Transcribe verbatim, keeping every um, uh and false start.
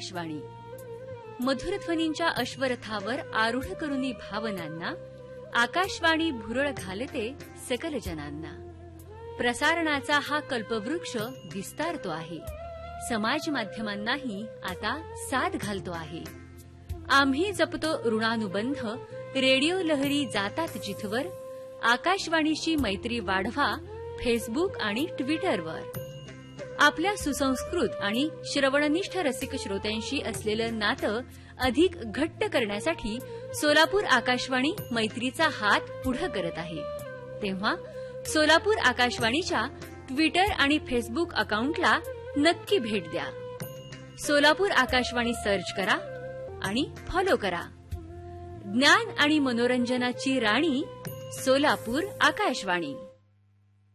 आकाशवाणी. मधुरध्वनींच्या अश्वरथावर आरूढ करुनी भावनांना आकाशवाणी भुरळ घालते सकल जनांना. प्रसारणाचा हा कल्पवृक्ष विस्तारतो आहे. समाज माध्यमांनाही आता साथ घालतो आहे. आम्ही जपतो ऋणानुबंध. रेडिओ लहरी जातात जिथवर. आकाशवाणीशी मैत्री वाढवा फेसबुक आणि ट्विटरवर. आपल्या सुसंस्कृत आणि श्रवणनिष्ठ रसिक श्रोत्यांशी असलेलं नातं अधिक घट्ट करण्यासाठी सोलापूर आकाशवाणी मैत्रीचा हात पुढे करत आहे. तेव्हा सोलापूर आकाशवाणीच्या ट्विटर आणि फेसबुक अकाउंटला नक्की भेट द्या. सोलापूर आकाशवाणी सर्च करा आणि फॉलो करा. ज्ञान आणि मनोरंजनाची राणी सोलापूर आकाशवाणी.